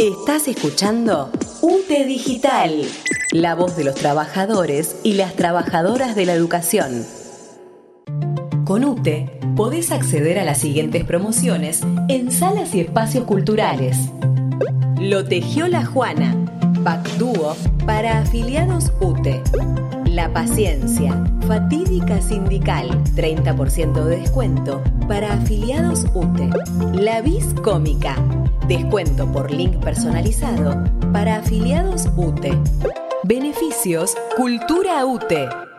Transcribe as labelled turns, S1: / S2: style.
S1: Estás escuchando UTE Digital, la voz de los trabajadores y las trabajadoras de la educación. Con UTE podés acceder a las siguientes promociones en salas y espacios culturales. Lo tejió la Juana, pack dúo para afiliados UTE. La Paciencia, fatídica sindical, 30% de descuento para afiliados UTE. La Vis Cómica, descuento por link personalizado para afiliados UTE. Beneficios Cultura UTE.